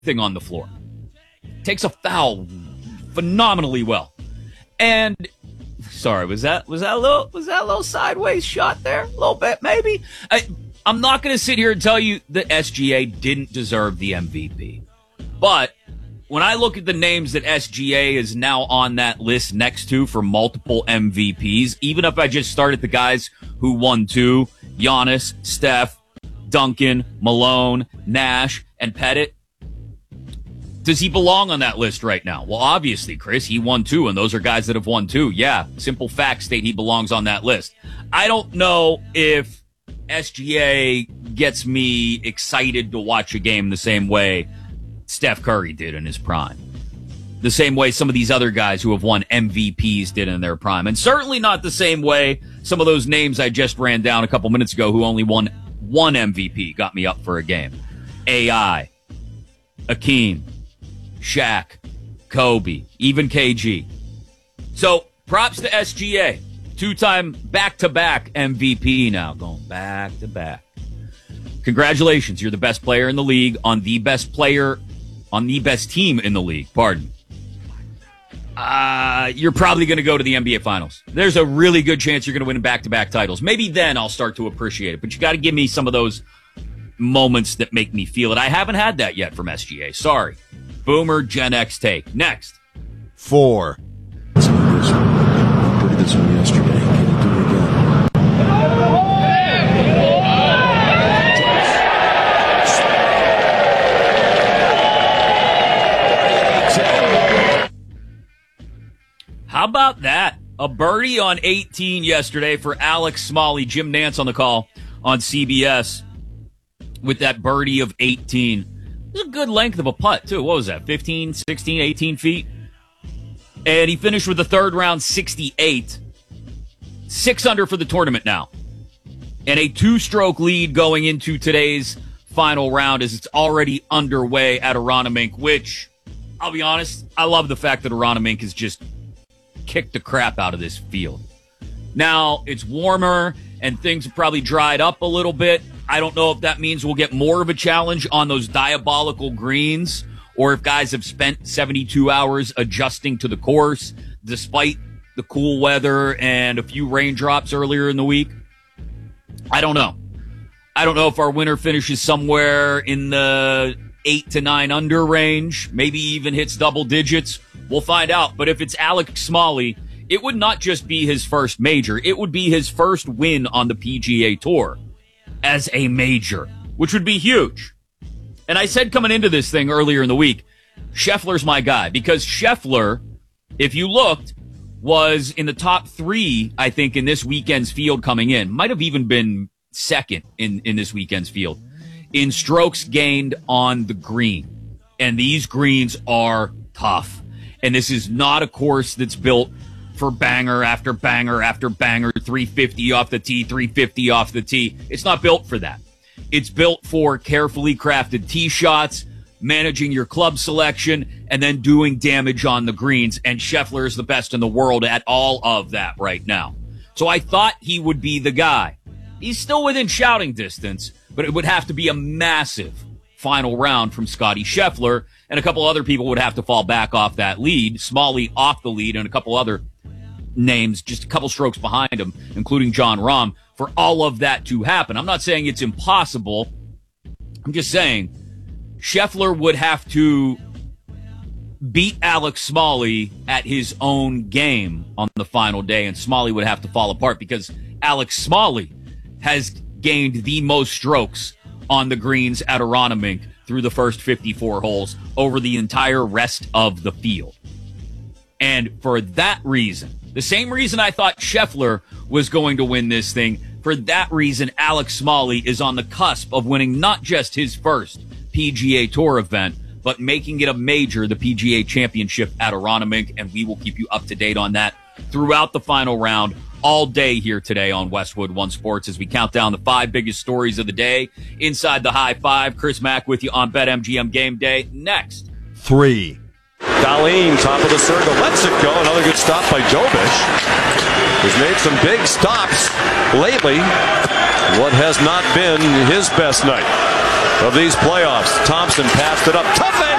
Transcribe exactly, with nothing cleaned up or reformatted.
everything on the floor. Takes a foul phenomenally well. And sorry, was that was that a little was that a little sideways shot there? A little bit, maybe. I, I'm not going to sit here and tell you that S G A didn't deserve the M V P, but when I look at the names that S G A is now on that list next to for multiple M V Ps, even if I just start at the guys who won two, Giannis, Steph, Duncan, Malone, Nash, and Pettit, does he belong on that list right now? Well, obviously, Chris, he won two, and those are guys that have won two. Yeah, simple fact state he belongs on that list. I don't know if S G A gets me excited to watch a game the same way Steph Curry did in his prime. The same way some of these other guys who have won M V Ps did in their prime. And certainly not the same way some of those names I just ran down a couple minutes ago who only won one M V P got me up for a game. A I, Akeem, Shaq, Kobe, even K G. So props to S G A. Two-time back-to-back M V P now. Going back-to-back. Congratulations. You're the best player in the league on the best player, on the best team in the league. Pardon. Uh, you're probably going to go to the N B A Finals. There's a really good chance you're going to win back-to-back titles. Maybe then I'll start to appreciate it. But you got to give me some of those moments that make me feel it. I haven't had that yet from S G A. Sorry. Boomer Gen X take. Next. Four. Did this one yesterday. Can you do it again? How about that? A birdie on eighteen yesterday for Alex Smalley. Jim Nantz on the call on C B S with that birdie of eighteen. It was a good length of a putt, too. What was that, fifteen, sixteen, eighteen feet? And he finished with the third round sixty-eight. Six under for the tournament now. And a two-stroke lead going into today's final round as it's already underway at Aronimink, which, I'll be honest, I love the fact that Aronimink has just kicked the crap out of this field. Now, it's warmer and things have probably dried up a little bit. I don't know if that means we'll get more of a challenge on those diabolical greens or if guys have spent seventy-two hours adjusting to the course despite the cool weather and a few raindrops earlier in the week. I don't know. I don't know if our winner finishes somewhere in the eight to nine under range, maybe even hits double digits. We'll find out. But if it's Alex Smalley, it would not just be his first major. It would be his first win on the P G A Tour as a major, which would be huge. And I said coming into this thing earlier in the week, Scheffler's my guy because Scheffler, if you looked, was in the top three, I think, in this weekend's field coming in. Might have even been second in, in this weekend's field in strokes gained on the green. And these greens are tough. And this is not a course that's built for banger after banger after banger, three fifty off the tee, three fifty off the tee. It's not built for that. It's built for carefully crafted tee shots, managing your club selection, and then doing damage on the greens. And Scheffler is the best in the world at all of that right now. So I thought he would be the guy. He's still within shouting distance, but it would have to be a massive final round from Scottie Scheffler, and a couple other people would have to fall back off that lead. Smalley off the lead, and a couple other names just a couple strokes behind him, including Jon Rahm, for all of that to happen. I'm not saying it's impossible. I'm just saying Scheffler would have to beat Alex Smalley at his own game on the final day, and Smalley would have to fall apart because Alex Smalley has gained the most strokes on the greens at Aronimink through the first fifty-four holes over the entire rest of the field. And for that reason, the same reason I thought Scheffler was going to win this thing, for that reason, Alex Smalley is on the cusp of winning not just his first P G A Tour event, but making it a major, the P G A Championship at Aronimink, and we will keep you up to date on that throughout the final round all day here today on Westwood One Sports as we count down the five biggest stories of the day inside the High Five. Chris Mack with you on BetMGM Game Day. Next. Three. Darlene, top of the circle, lets it go. Another good stop by Dobish. He's made some big stops lately. What has not been his best night. of these playoffs. Thompson passed it up. Tough